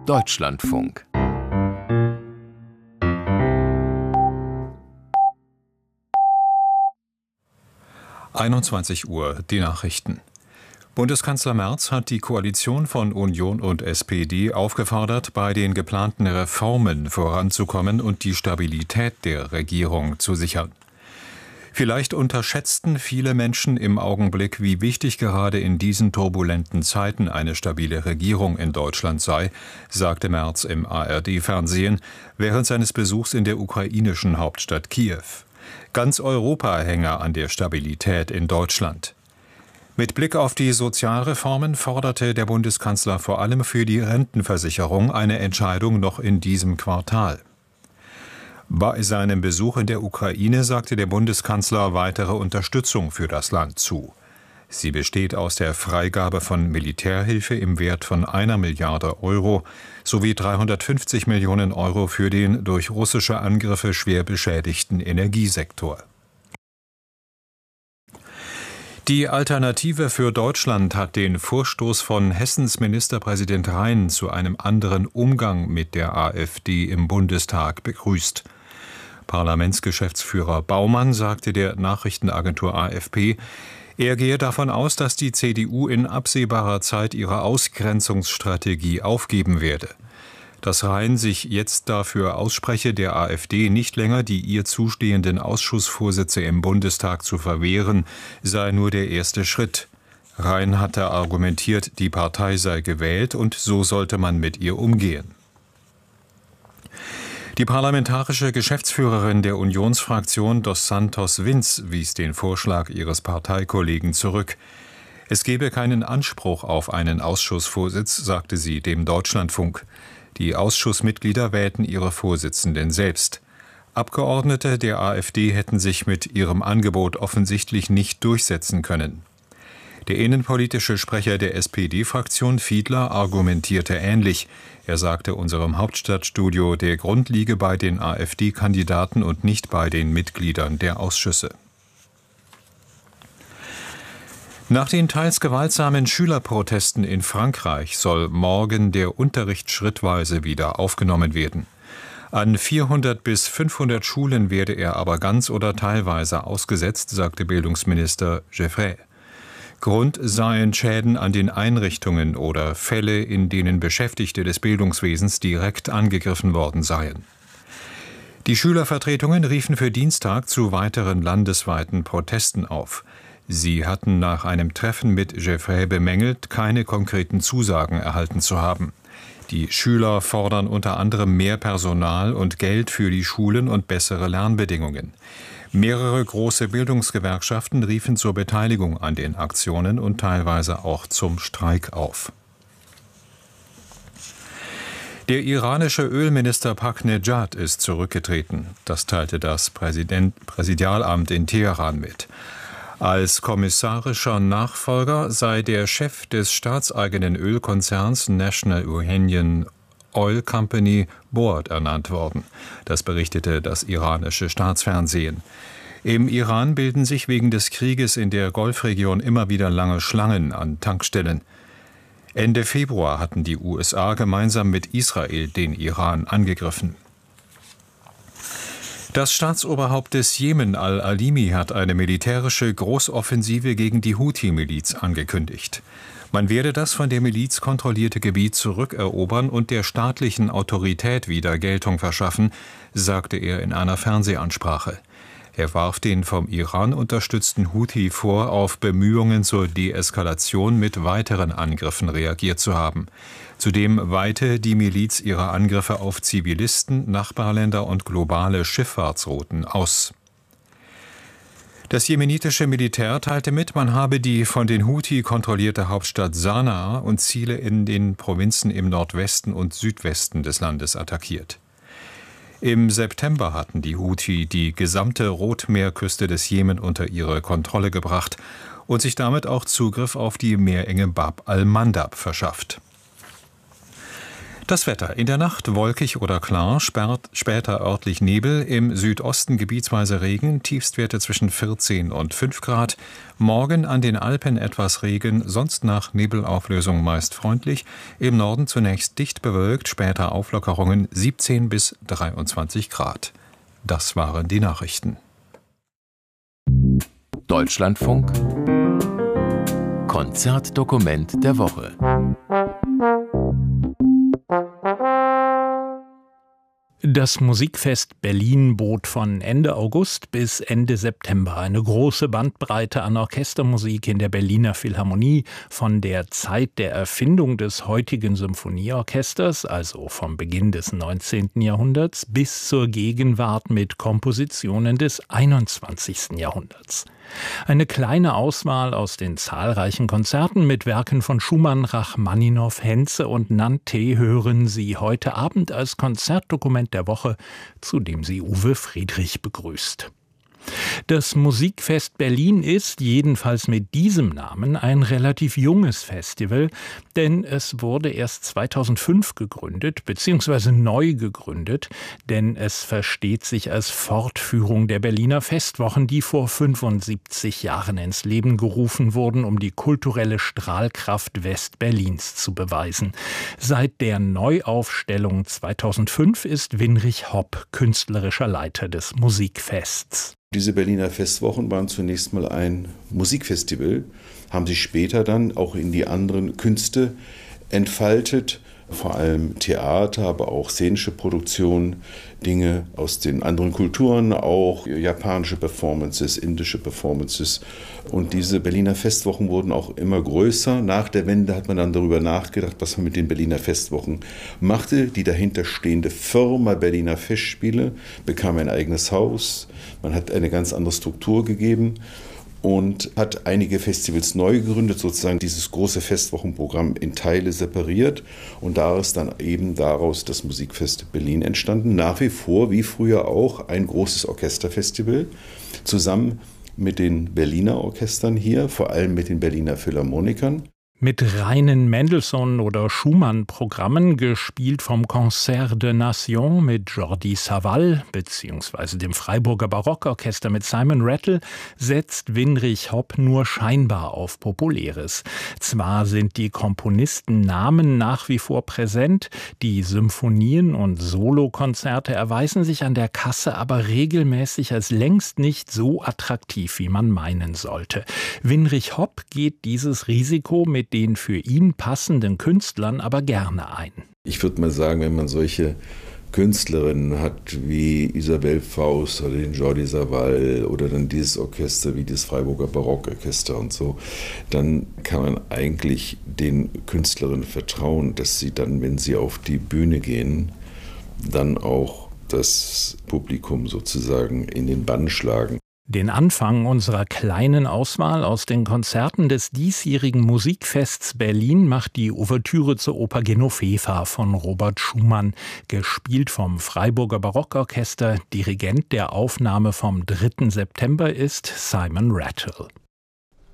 Deutschlandfunk. Uhr, die Nachrichten. Bundeskanzler Merz hat die Koalition von Union und SPD aufgefordert, bei den geplanten Reformen voranzukommen und die Stabilität der Regierung zu sichern. Vielleicht unterschätzten viele Menschen im Augenblick, wie wichtig gerade in diesen turbulenten Zeiten eine stabile Regierung in Deutschland sei, sagte Merz im ARD-Fernsehen während seines Besuchs in der ukrainischen Hauptstadt Kiew. Ganz Europa hänge an der Stabilität in Deutschland. Mit Blick auf die Sozialreformen forderte der Bundeskanzler vor allem für die Rentenversicherung eine Entscheidung noch in diesem Quartal. Bei seinem Besuch in der Ukraine sagte der Bundeskanzler weitere Unterstützung für das Land zu. Sie besteht aus der Freigabe von Militärhilfe im Wert von 1 Milliarde Euro sowie 350 Millionen Euro für den durch russische Angriffe schwer beschädigten Energiesektor. Die Alternative für Deutschland hat den Vorstoß von Hessens Ministerpräsident Rhein zu einem anderen Umgang mit der AfD im Bundestag begrüßt. Parlamentsgeschäftsführer Baumann sagte der Nachrichtenagentur AFP, er gehe davon aus, dass die CDU in absehbarer Zeit ihre Ausgrenzungsstrategie aufgeben werde. Dass Rhein sich jetzt dafür ausspreche, der AfD nicht länger die ihr zustehenden Ausschussvorsitze im Bundestag zu verwehren, sei nur der erste Schritt. Rhein hatte argumentiert, die Partei sei gewählt und so sollte man mit ihr umgehen. Die parlamentarische Geschäftsführerin der Unionsfraktion Dos Santos Vinz wies den Vorschlag ihres Parteikollegen zurück. Es gebe keinen Anspruch auf einen Ausschussvorsitz, sagte sie dem Deutschlandfunk. Die Ausschussmitglieder wählten ihre Vorsitzenden selbst. Abgeordnete der AfD hätten sich mit ihrem Angebot offensichtlich nicht durchsetzen können. Der innenpolitische Sprecher der SPD-Fraktion Fiedler argumentierte ähnlich. Er sagte unserem Hauptstadtstudio, der Grund liege bei den AfD-Kandidaten und nicht bei den Mitgliedern der Ausschüsse. Nach den teils gewaltsamen Schülerprotesten in Frankreich soll morgen der Unterricht schrittweise wieder aufgenommen werden. An 400 bis 500 Schulen werde er aber ganz oder teilweise ausgesetzt, sagte Bildungsminister Geoffroy. Grund seien Schäden an den Einrichtungen oder Fälle, in denen Beschäftigte des Bildungswesens direkt angegriffen worden seien. Die Schülervertretungen riefen für Dienstag zu weiteren landesweiten Protesten auf. Sie hatten nach einem Treffen mit Geoffroy bemängelt, keine konkreten Zusagen erhalten zu haben. Die Schüler fordern unter anderem mehr Personal und Geld für die Schulen und bessere Lernbedingungen. Mehrere große Bildungsgewerkschaften riefen zur Beteiligung an den Aktionen und teilweise auch zum Streik auf. Der iranische Ölminister Ahmadinejad ist zurückgetreten. Das teilte das Präsidialamt in Teheran mit. Als kommissarischer Nachfolger sei der Chef des staatseigenen Ölkonzerns National Iranian Oil Company Board ernannt worden. Das berichtete das iranische Staatsfernsehen. Im Iran bilden sich wegen des Krieges in der Golfregion immer wieder lange Schlangen an Tankstellen. Ende Februar hatten die USA gemeinsam mit Israel den Iran angegriffen. Das Staatsoberhaupt des Jemen al-Alimi hat eine militärische Großoffensive gegen die Houthi-Miliz angekündigt. Man werde das von der Miliz kontrollierte Gebiet zurückerobern und der staatlichen Autorität wieder Geltung verschaffen, sagte er in einer Fernsehansprache. Er warf den vom Iran unterstützten Houthi vor, auf Bemühungen zur Deeskalation mit weiteren Angriffen reagiert zu haben. Zudem weite die Miliz ihre Angriffe auf Zivilisten, Nachbarländer und globale Schifffahrtsrouten aus. Das jemenitische Militär teilte mit, man habe die von den Houthi kontrollierte Hauptstadt Sanaa und Ziele in den Provinzen im Nordwesten und Südwesten des Landes attackiert. Im September hatten die Houthi die gesamte Rotmeerküste des Jemen unter ihre Kontrolle gebracht und sich damit auch Zugriff auf die Meerenge Bab al-Mandab verschafft. Das Wetter: In der Nacht wolkig oder klar, später örtlich Nebel, im Südosten gebietsweise Regen, Tiefstwerte zwischen 14 und 5 Grad. Morgen an den Alpen etwas Regen, sonst nach Nebelauflösung meist freundlich. Im Norden zunächst dicht bewölkt, später Auflockerungen, 17 bis 23 Grad. Das waren die Nachrichten. Deutschlandfunk Konzertdokument der Woche. Das Musikfest Berlin bot von Ende August bis Ende September eine große Bandbreite an Orchestermusik in der Berliner Philharmonie, von der Zeit der Erfindung des heutigen Symphonieorchesters, also vom Beginn des 19. Jahrhunderts, bis zur Gegenwart mit Kompositionen des 21. Jahrhunderts. Eine kleine Auswahl aus den zahlreichen Konzerten mit Werken von Schumann, Rachmaninow, Henze und Nante hören Sie heute Abend als Konzertdokument der Woche, zu dem Sie Uwe Friedrich begrüßt. Das Musikfest Berlin ist, jedenfalls mit diesem Namen, ein relativ junges Festival, denn es wurde erst 2005 gegründet, beziehungsweise neu gegründet, denn es versteht sich als Fortführung der Berliner Festwochen, die vor 75 Jahren ins Leben gerufen wurden, um die kulturelle Strahlkraft Westberlins zu beweisen. Seit der Neuaufstellung 2005 ist Winrich Hopp künstlerischer Leiter des Musikfests. Diese Berliner Festwochen waren zunächst mal ein Musikfestival, haben sich später dann auch in die anderen Künste entfaltet, vor allem Theater, aber auch szenische Produktionen, Dinge aus den anderen Kulturen, auch japanische Performances, indische Performances. Und diese Berliner Festwochen wurden auch immer größer. Nach der Wende hat man dann darüber nachgedacht, was man mit den Berliner Festwochen machte. Die dahinterstehende Firma Berliner Festspiele bekam ein eigenes Haus. Man hat eine ganz andere Struktur gegeben und hat einige Festivals neu gegründet, sozusagen dieses große Festwochenprogramm in Teile separiert. Und da ist dann eben daraus das Musikfest Berlin entstanden. Nach wie vor, wie früher auch, ein großes Orchesterfestival, zusammen mit den Berliner Orchestern hier, vor allem mit den Berliner Philharmonikern. Mit reinen Mendelssohn- oder Schumann-Programmen, gespielt vom Concert de Nation mit Jordi Savall bzw. dem Freiburger Barockorchester mit Simon Rattle, setzt Winrich Hopp nur scheinbar auf Populäres. Zwar sind die Komponistennamen nach wie vor präsent, die Symphonien und Solokonzerte erweisen sich an der Kasse aber regelmäßig als längst nicht so attraktiv, wie man meinen sollte. Winrich Hopp geht dieses Risiko mit den für ihn passenden Künstlern aber gerne ein. Ich würde mal sagen, wenn man solche Künstlerinnen hat wie Isabelle Faust oder den Jordi Savall oder dann dieses Orchester wie das Freiburger Barockorchester und so, dann kann man eigentlich den Künstlerinnen vertrauen, dass sie dann, wenn sie auf die Bühne gehen, dann auch das Publikum sozusagen in den Bann schlagen. Den Anfang unserer kleinen Auswahl aus den Konzerten des diesjährigen Musikfests Berlin macht die Ouvertüre zur Oper Genoveva von Robert Schumann, gespielt vom Freiburger Barockorchester. Dirigent der Aufnahme vom 3. September ist Simon Rattle.